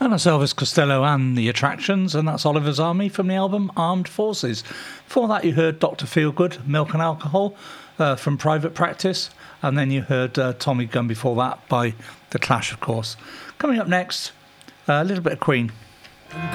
And that's Elvis Costello and the Attractions, and that's Oliver's Army from the album Armed Forces. Before that, you heard Dr. Feelgood, Milk and Alcohol, from Private Practice, and then you heard Tommy Gunn before that by The Clash, of course. Coming up next, a little bit of Queen.